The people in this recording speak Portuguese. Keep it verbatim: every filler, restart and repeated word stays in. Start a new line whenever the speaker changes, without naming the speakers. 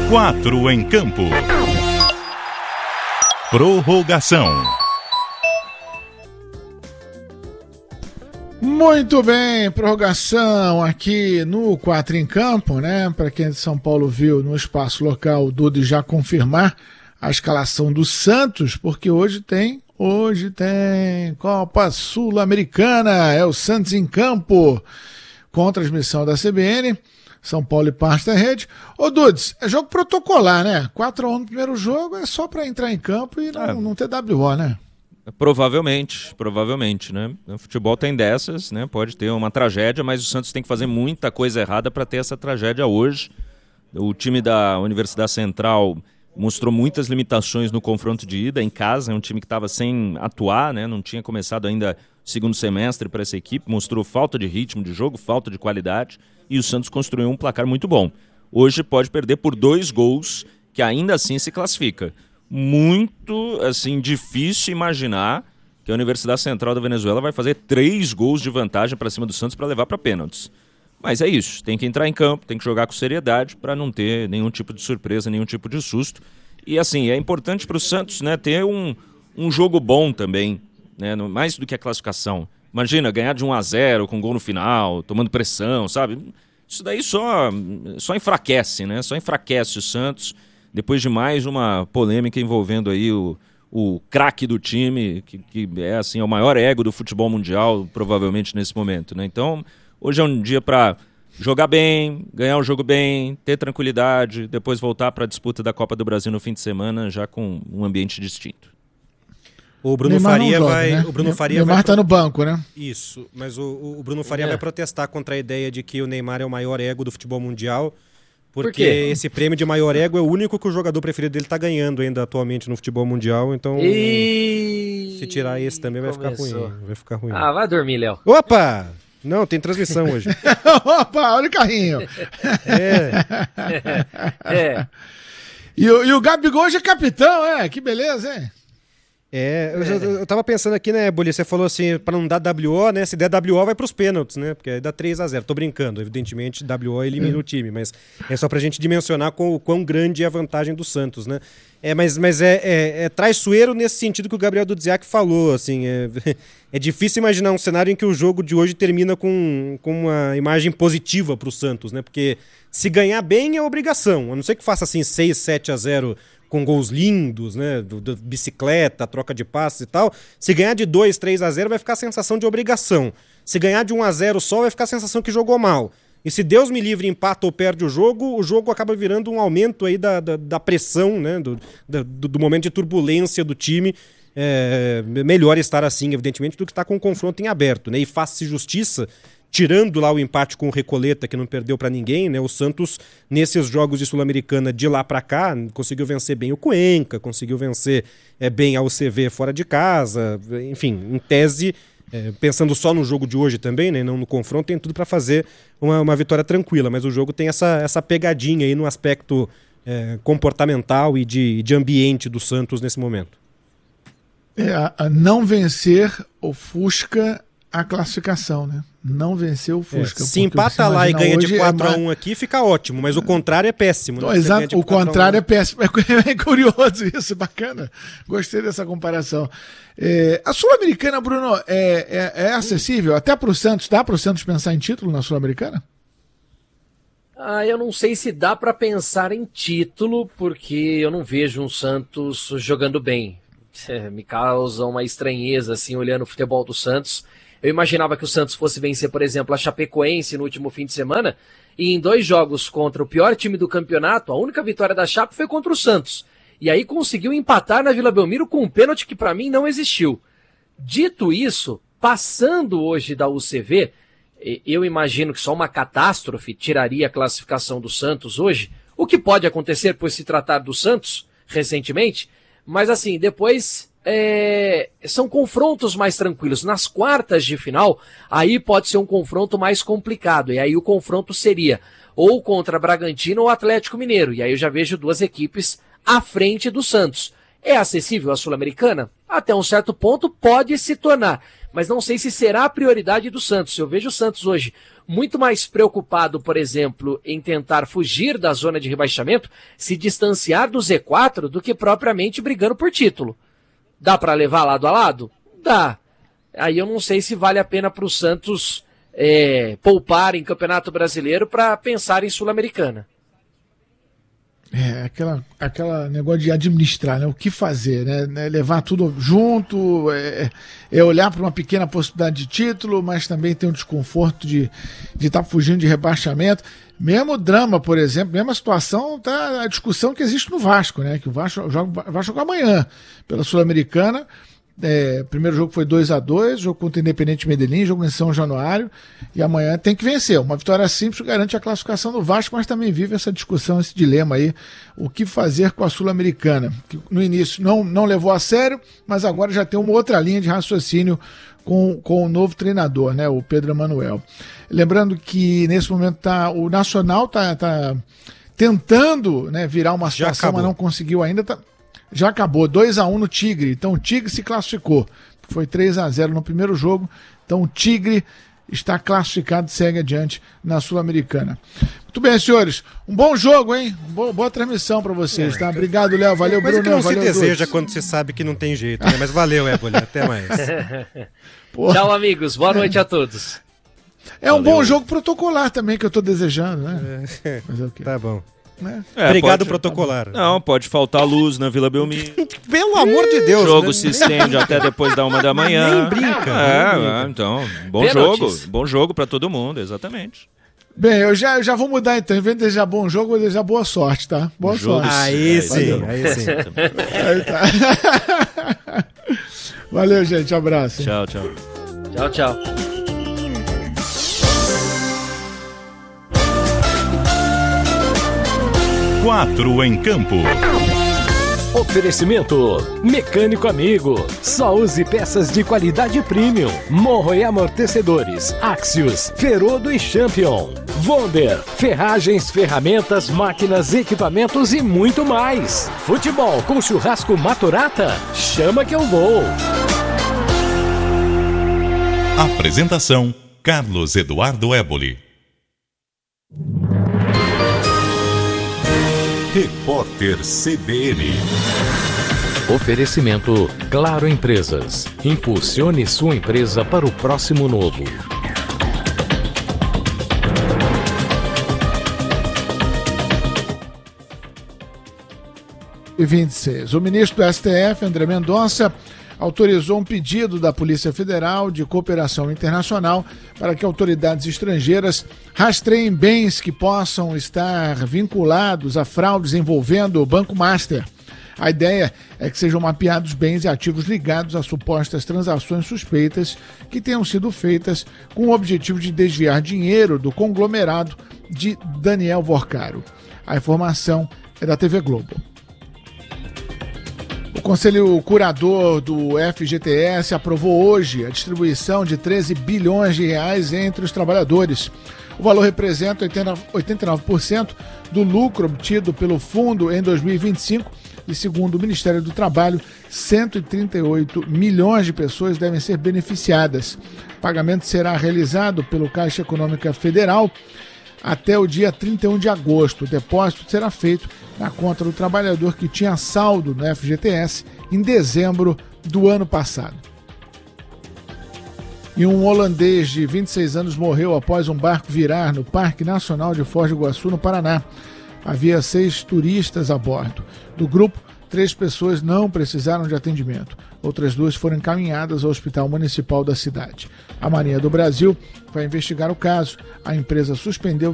Quatro em campo. Prorrogação.
Muito bem, prorrogação aqui no Quatro em Campo, né? Para quem é de São Paulo viu no espaço local, o Dudu já confirmar a escalação do Santos, porque hoje tem, hoje tem Copa Sul-Americana, é o Santos em campo, com transmissão da C B N, São Paulo e Pasta Rede. Ô Dudes, é jogo protocolar, né? quatro a um no primeiro jogo é só para entrar em campo e não,
é.
não ter W O, né?
Provavelmente, provavelmente, né? O futebol tem dessas, né? Pode ter uma tragédia, mas o Santos tem que fazer muita coisa errada para ter essa tragédia hoje. O time da Universidade Central mostrou muitas limitações no confronto de ida em casa, é um time que estava sem atuar, né? Não tinha começado ainda o segundo semestre para essa equipe, mostrou falta de ritmo de jogo, falta de qualidade, e o Santos construiu um placar muito bom. Hoje pode perder por dois gols, que ainda assim se classifica. Muito, assim, difícil imaginar que a Universidade Central da Venezuela vai fazer três gols de vantagem para cima do Santos para levar para pênaltis. Mas é isso, tem que entrar em campo, tem que jogar com seriedade para não ter nenhum tipo de surpresa, nenhum tipo de susto. E assim, é importante para o Santos, né, ter um, um jogo bom também, né, mais do que a classificação. Imagina, ganhar de um a zero com gol no final, tomando pressão, sabe? Isso daí só, só enfraquece, né? Só enfraquece o Santos. Depois de mais uma polêmica envolvendo aí o, o craque do time, que, que é assim, é o maior ego do futebol mundial, provavelmente nesse momento, né? Então, hoje é um dia para jogar bem, ganhar o jogo bem, ter tranquilidade, depois voltar para a disputa da Copa do Brasil no fim de semana, já com um ambiente distinto.
O Bruno
Neymar
Faria
joga,
vai.
né?
O Bruno Faria
Neymar
vai
tá no banco, né?
Isso, mas o, o Bruno Faria
É.
vai protestar contra a ideia de que o Neymar é o maior ego do futebol mundial. Porque
Por quê?
esse prêmio de maior ego é o único que o jogador preferido dele tá ganhando ainda atualmente no futebol mundial, então
E...
se tirar esse também vai ficar
Começou.
ruim, vai ficar ruim.
Ah, vai dormir, Léo.
Opa! Não, tem transmissão hoje.
Opa, olha o carrinho.
É.
É.
E, o- e o Gabigol hoje é capitão, é? Que beleza, hein?
É, eu, já- eu tava pensando aqui, né, Boli, você falou assim, pra não dar W O, né, se der W O vai pros pênaltis, né, porque aí dá três a zero, tô brincando, evidentemente W O elimina o time, mas é só pra gente dimensionar com, o quão grande é a vantagem do Santos, né. É, mas mas é, é, é traiçoeiro nesse sentido que o Gabriel Dudziak falou, assim, é, é difícil imaginar um cenário em que o jogo de hoje termina com, com uma imagem positiva pro Santos, né, porque se ganhar bem é obrigação, a não ser que faça assim seis, sete a zero com gols lindos, né, do, do bicicleta, troca de passes e tal. Se ganhar de dois, três a zero vai ficar a sensação de obrigação. Se ganhar de um a zero só vai ficar a sensação que jogou mal. E se Deus me livre, empata ou perde o jogo, o jogo acaba virando um aumento aí da, da, da pressão, né, do, da- do, do momento de turbulência do time. É melhor estar assim, evidentemente, do que estar com o confronto em aberto, né, e faz-se justiça. Tirando lá o empate com o Recoleta, que não perdeu pra ninguém, né? O Santos, nesses jogos de Sul-Americana de lá pra cá, conseguiu vencer bem o Cuenca, conseguiu vencer é, bem a U C V fora de casa, enfim, em tese, é, pensando só no jogo de hoje também, né? Não no confronto, tem tudo pra fazer uma, uma vitória tranquila, mas o jogo tem essa, essa pegadinha aí no aspecto é, comportamental e de, de ambiente do Santos nesse momento.
É, a- a não vencer ofusca a classificação, né? Não vencer o
É,
Fusca.
se empata lá e ganha de quatro a um aqui, fica ótimo, mas o contrário é péssimo. Né?
Então,
Você ganha
exato,
de
o
quatro a um.
contrário é péssimo. É curioso isso, bacana. Gostei dessa comparação. É, a Sul-Americana, Bruno, é, é, é acessível até para o Santos? Dá para o Santos pensar em título na Sul-Americana?
Ah, eu não sei se dá pra pensar em título, porque eu não vejo um Santos jogando bem. É, me causa uma estranheza, assim, olhando o futebol do Santos. Eu imaginava que o Santos fosse vencer, por exemplo, a Chapecoense no último fim de semana, e em dois jogos contra o pior time do campeonato, a única vitória da Chape foi contra o Santos. E aí conseguiu empatar na Vila Belmiro com um pênalti que pra mim não existiu. Dito isso, passando hoje da U C V, e- eu imagino que só uma catástrofe tiraria a classificação do Santos hoje, o que pode acontecer por se tratar do Santos, recentemente, mas assim, depois é, são confrontos mais tranquilos. Nas quartas de final, aí pode ser um confronto mais complicado, e aí o confronto seria ou contra Bragantino ou Atlético Mineiro, e aí eu já vejo duas equipes à frente do Santos. É acessível a Sul-Americana? Até um certo ponto pode se tornar, mas não sei se será a prioridade do Santos. Eu vejo o Santos hoje muito mais preocupado, por exemplo, em tentar fugir da zona de rebaixamento, se distanciar do Z quatro, do que propriamente brigando por título. Dá para levar lado a lado? Dá. Aí eu não sei se vale a pena para o Santos é, poupar em Campeonato Brasileiro para pensar em Sul-Americana.
É, aquela, aquela negócio de administrar, né? O que fazer, né? Levar tudo junto, é, é olhar para uma pequena possibilidade de título, mas também tem um desconforto de de estar tá fugindo de rebaixamento. Mesmo drama, por exemplo, mesma situação, tá a discussão que existe no Vasco, né? Que o Vasco joga, vai jogar amanhã pela Sul-Americana. É, primeiro jogo foi dois a dois, jogo contra o Independente Medellín, jogo em São Januário, e amanhã tem que vencer. Uma vitória simples garante a classificação do Vasco, mas também vive essa discussão, esse dilema aí, o que fazer com a Sul-Americana, que no início não, não levou a sério, mas agora já tem uma outra linha de raciocínio com, com o novo treinador, né, o Pedro Emanuel. Lembrando que nesse momento tá, o Nacional está tá tentando, né, virar uma situação, mas não conseguiu ainda, tá... Já acabou, dois a um no Tigre, então o Tigre se classificou, foi três a zero no primeiro jogo, então o Tigre está classificado e segue adiante na Sul-Americana. Muito bem, senhores, um bom jogo, hein? Boa, boa transmissão para vocês, tá? Obrigado, Léo, valeu,
Bruno. Coisa que não
valeu,
se deseja
Dudes.
quando se sabe que não tem jeito, né? Mas valeu, Éboli, até mais.
Tchau, amigos, boa noite a todos.
É um
valeu.
bom jogo protocolar também que eu tô desejando, né?
É.
Fazer o quê?
Tá bom.
Né?
É,
Obrigado,
pode...
protocolar.
Não, pode faltar luz na Vila Belmiro.
Pelo amor de Deus.
O jogo
né?
se estende até depois da uma da manhã.
Nem brinca.
É,
nem
é,
brinca.
então, bom
Pênaltis.
jogo. Bom jogo pra todo mundo, exatamente.
Bem, eu já, eu já vou mudar então, em vez de desejar bom jogo, eu vou desejar boa sorte, tá? Boa
Jogo
sorte.
Aí
É,
sim,
valeu.
aí sim.
Aí tá. Valeu, gente, abraço.
Tchau, tchau.
Tchau, tchau.
Quatro em campo.
Oferecimento Mecânico Amigo. Só use peças de qualidade premium. Morro e amortecedores. Axios, Ferodo e Champion. Vonder, ferragens, ferramentas, máquinas, equipamentos e muito mais. Futebol com churrasco Maturata? Chama que eu vou.
Apresentação: Carlos Eduardo Éboli. Repórter C B N.
Oferecimento Claro Empresas. Impulsione sua empresa para o próximo novo.
vinte e seis. O ministro do S T F, André Mendonça, autorizou um pedido da Polícia Federal de cooperação internacional para que autoridades estrangeiras rastreiem bens que possam estar vinculados a fraudes envolvendo o Banco Master. A ideia é que sejam mapeados bens e ativos ligados a supostas transações suspeitas que tenham sido feitas com o objetivo de desviar dinheiro do conglomerado de Daniel Vorcaro. A informação é da T V Globo. O Conselho Curador do F G T S aprovou hoje a distribuição de treze bilhões de reais entre os trabalhadores. O valor representa oitenta e nove por cento do lucro obtido pelo fundo em dois mil e vinte e cinco e, segundo o Ministério do Trabalho, cento e trinta e oito milhões de pessoas devem ser beneficiadas. O pagamento será realizado pelo Caixa Econômica Federal até o dia trinta e um de agosto. O depósito será feito na conta do trabalhador que tinha saldo no F G T S em dezembro do ano passado. E um holandês de vinte e seis anos morreu após um barco virar no Parque Nacional de Foz do Iguaçu, no Paraná. Havia seis turistas a bordo. Do grupo, três pessoas não precisaram de atendimento. Outras duas foram encaminhadas ao Hospital Municipal da cidade. A Marinha do Brasil vai investigar o caso. A empresa suspendeu